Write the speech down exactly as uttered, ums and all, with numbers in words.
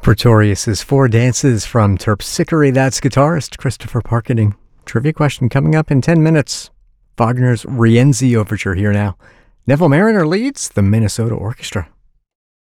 Pretorius's Four Dances from Terpsichore. That's guitarist Christopher Parkening. Trivia question coming up in ten minutes. Wagner's Rienzi Overture here now. Neville Marriner leads the Minnesota Orchestra.